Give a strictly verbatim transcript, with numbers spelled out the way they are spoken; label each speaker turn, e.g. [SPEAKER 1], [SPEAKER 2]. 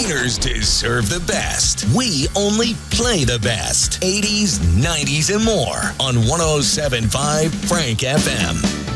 [SPEAKER 1] Winners deserve the best. We only play the best. eighties, nineties, and more on one oh seven point five Frank F M.